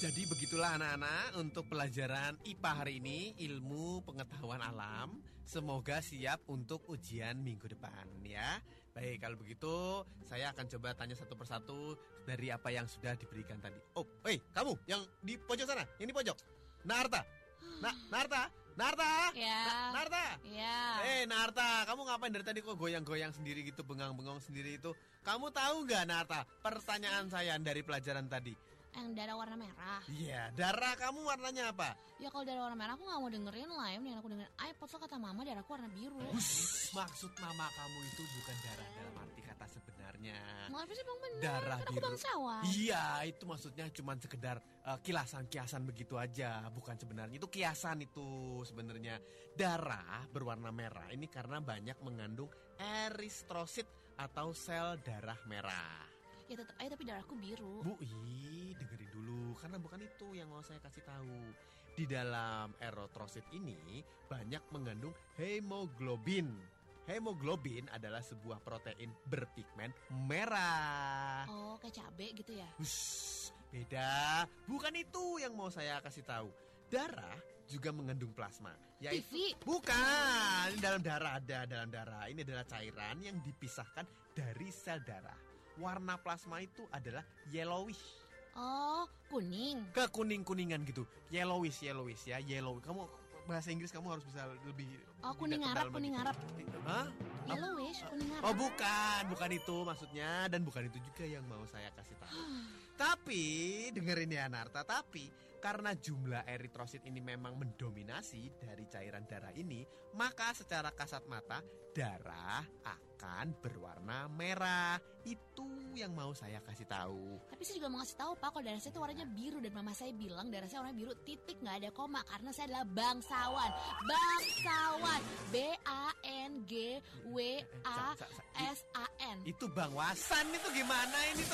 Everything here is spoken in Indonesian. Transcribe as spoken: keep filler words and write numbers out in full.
Jadi begitulah anak-anak untuk pelajaran I P A hari ini, ilmu pengetahuan alam. Semoga siap untuk ujian minggu depan ya. Baik, kalau begitu saya akan coba tanya satu persatu dari apa yang sudah diberikan tadi. Oh, hei kamu yang di pojok sana, yang di pojok. Narta, Na, Narta, Narta, Ya. Na, Narta. Ya. Eh Narta, kamu ngapain dari tadi kok goyang-goyang sendiri gitu, bengang-bengong sendiri itu? Kamu tahu nggak Narta? Pertanyaan saya dari pelajaran tadi. Yang darah warna merah. Iya, darah kamu warnanya apa? Ya kalau darah warna merah aku gak mau dengerin lah ya. Mendingan aku dengerin iPod. So kata mama darahku warna biru. Ush, maksud mama kamu itu bukan darah dalam arti kata sebenarnya. Mau apa sih bang bener? Darah Kan aku biru. bangsawan. Iya, itu maksudnya cuma sekedar uh, kiasan-kiasan begitu aja. Bukan sebenarnya, itu kiasan itu sebenarnya. Darah berwarna merah ini karena banyak mengandung eritrosit atau sel darah merah. Ya tetap aja tapi darahku biru. Bu, ih, dengerin dulu, karena bukan itu yang mau saya kasih tahu. Di dalam eritrosit ini banyak mengandung hemoglobin. Hemoglobin adalah sebuah protein berpigmen merah. Oh kayak cabe gitu ya. Hush, beda. Bukan itu yang mau saya kasih tahu. Darah juga mengandung plasma. Yaitu, T V? bukan, dalam darah ada, dalam darah. Ini adalah cairan yang dipisahkan dari sel darah. Warna plasma itu adalah yellowish. Oh kuning. Kekuning-kuningan gitu. Yellowish, yellowish ya, yellow. Kamu bahasa Inggris kamu harus bisa lebih. Oh kuning tidak Arab, tebal kuning begitu. Arab. Hah? Yellowish, kuning Arab. Oh bukan, bukan itu maksudnya. Dan bukan itu juga yang mau saya kasih tahu. Tapi, dengerin ya Narta. Tapi, karena jumlah eritrosit ini memang mendominasi dari cairan darah ini, maka secara kasat mata, darah akan berwarna merah. Itu yang mau saya kasih tahu. Tapi saya juga mau ngasih tahu Pak, kalau darah saya itu warnanya biru. Dan mama saya bilang darah saya warna biru titik, gak ada koma. Karena saya adalah bangsawan. Bangsawan. B A N G W A S A N. Itu bangwasan itu gimana ini tuh?